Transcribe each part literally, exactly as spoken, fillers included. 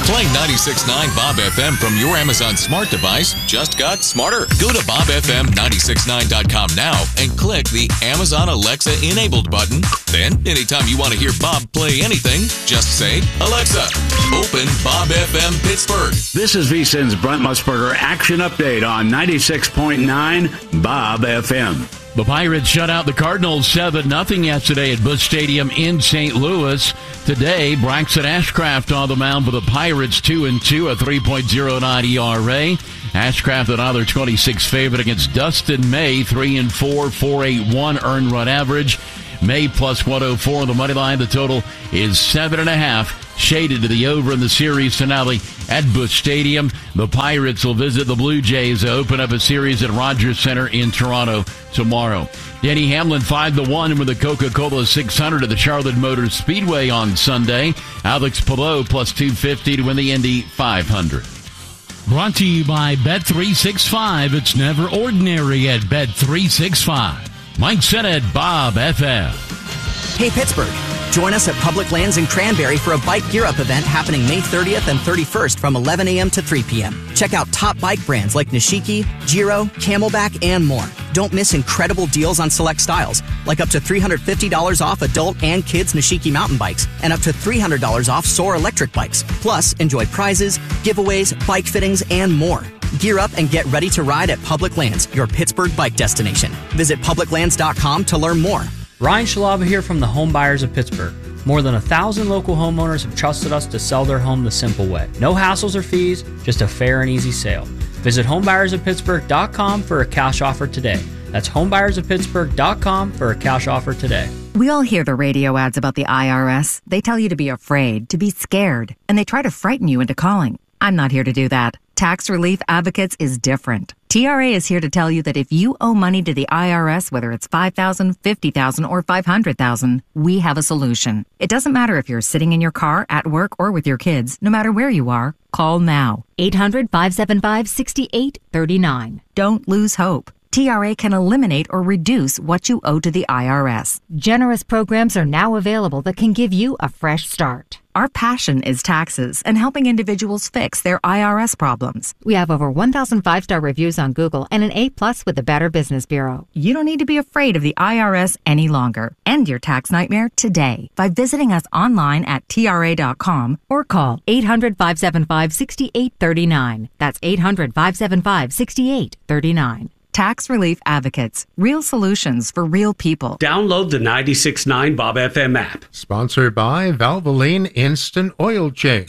Playing ninety-six point nine Bob F M from your Amazon smart device just got smarter. Go to bob f m nine six nine dot com now and click the Amazon Alexa enabled button. Then, anytime you want to hear Bob play anything, just say, Alexa, open Bob F M Pittsburgh. This is VSiN's Brent Musburger Action Update on ninety-six point nine Bob F M. The Pirates shut out the Cardinals seven nothing yesterday at Busch Stadium in Saint Louis. Today, Braxton Ashcraft on the mound for the Pirates, two and two, a three point oh nine E R A. Ashcraft another twenty-six favorite against Dustin May, three and four, four point eight one earned run average. May plus one oh four on the money line. The total is seven and a half. Shaded to the over in the series finale at Busch Stadium. The Pirates will visit the Blue Jays to open up a series at Rogers Center in Toronto tomorrow. Denny Hamlin five to one with the Coca-Cola six hundred at the Charlotte Motor Speedway on Sunday. Alex Palou plus two fifty to win the Indy five hundred. Brought to you by Bet three sixty-five. It's never ordinary at Bet three sixty-five. Mike Sennett, Bob F M. Hey, Pittsburgh. Join us at Public Lands in Cranberry for a Bike Gear Up event happening May thirtieth and thirty-first from eleven a.m. to three p.m. Check out top bike brands like Nishiki, Giro, Camelback, and more. Don't miss incredible deals on select styles, like up to three hundred fifty dollars off adult and kids Nishiki mountain bikes, and up to three hundred dollars off Soar electric bikes. Plus, enjoy prizes, giveaways, bike fittings, and more. Gear up and get ready to ride at Public Lands, your Pittsburgh bike destination. Visit public lands dot com to learn more. Ryan Shalava here from the Home Buyers of Pittsburgh. More than a thousand local homeowners have trusted us to sell their home the simple way. No hassles or fees, just a fair and easy sale. Visit home buyers of pittsburgh dot com for a cash offer today. That's home buyers of pittsburgh dot com for a cash offer today. We all hear the radio ads about the I R S. They tell you to be afraid, to be scared, and they try to frighten you into calling. I'm not here to do that. Tax Relief Advocates is different. T R A is here to tell you that if you owe money to the I R S, whether it's five thousand dollars, fifty thousand dollars, or five hundred thousand dollars, we have a solution. It doesn't matter if you're sitting in your car, at work, or with your kids. No matter where you are, call now. eight hundred, five seven five, six eight three nine. Don't lose hope. T R A can eliminate or reduce what you owe to the I R S. Generous programs are now available that can give you a fresh start. Our passion is taxes and helping individuals fix their I R S problems. We have over one thousand five-star reviews on Google and an A-plus with the Better Business Bureau. You don't need to be afraid of the I R S any longer. End your tax nightmare today by visiting us online at T R A dot com or call eight hundred, five seven five, six eight three nine. That's eight hundred, five seven five, six eight three nine. Tax Relief Advocates. Real solutions for real people. Download the ninety-six point nine Bob F M app. Sponsored by Valvoline Instant Oil Change.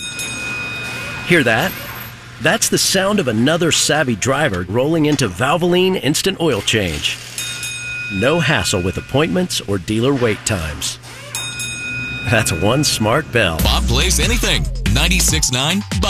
Hear that? That's the sound of another savvy driver rolling into Valvoline Instant Oil Change. No hassle with appointments or dealer wait times. That's one smart bell. Bob plays anything. ninety-six point nine